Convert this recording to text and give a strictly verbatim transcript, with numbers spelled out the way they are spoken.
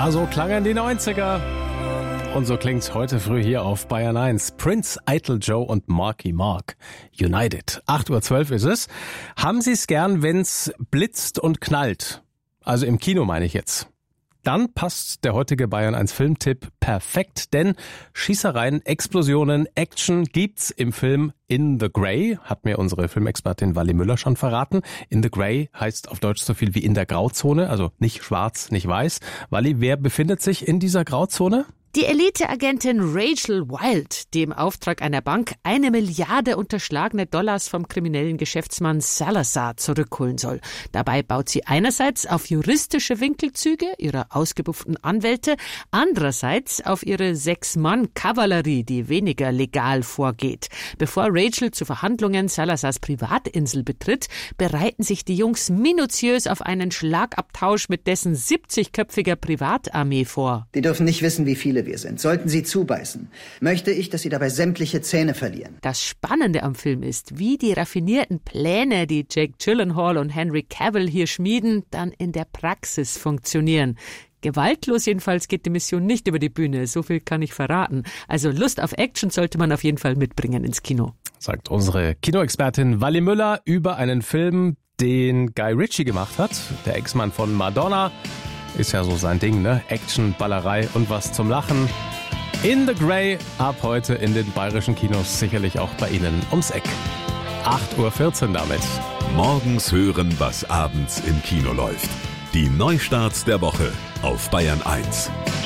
Ja, so klangen die neunziger. Und so klingt's heute früh hier auf Bayern eins. Prince, Eitel Joe und Marky Mark. United. acht Uhr zwölf ist es. Haben Sie es gern, wenn's blitzt und knallt? Also im Kino meine ich jetzt. Dann passt der heutige Bayern eins Filmtipp perfekt, denn Schießereien, Explosionen, Action gibt's im Film In the Grey, hat mir unsere Filmexpertin Wally Müller schon verraten. In the Grey heißt auf Deutsch so viel wie in der Grauzone, also nicht schwarz, nicht weiß. Wally, wer befindet sich in dieser Grauzone? Die Elite-Agentin Rachel Wild, die im Auftrag einer Bank eine Milliarde unterschlagene Dollars vom kriminellen Geschäftsmann Salazar zurückholen soll. Dabei baut sie einerseits auf juristische Winkelzüge ihrer ausgebufften Anwälte, andererseits auf ihre Sechs-Mann-Kavallerie, die weniger legal vorgeht. Bevor Rachel zu Verhandlungen Salazars Privatinsel betritt, bereiten sich die Jungs minutiös auf einen Schlagabtausch mit dessen siebzigköpfiger Privatarmee vor. Die dürfen nicht wissen, wie viele wir sind. Sollten sie zubeißen, möchte ich, dass sie dabei sämtliche Zähne verlieren. Das Spannende am Film ist, wie die raffinierten Pläne, die Jake Gyllenhaal und Henry Cavill hier schmieden, dann in der Praxis funktionieren. Gewaltlos jedenfalls geht die Mission nicht über die Bühne, so viel kann ich verraten. Also Lust auf Action sollte man auf jeden Fall mitbringen ins Kino. Sagt unsere Kinoexpertin Wally Müller über einen Film, den Guy Ritchie gemacht hat, der Ex-Mann von Madonna. Ist ja so sein Ding, ne? Action, Ballerei und was zum Lachen. In the Grey, ab heute in den bayerischen Kinos, sicherlich auch bei Ihnen ums Eck. acht Uhr vierzehn damit. Morgens hören, was abends im Kino läuft. Die Neustarts der Woche auf Bayern eins.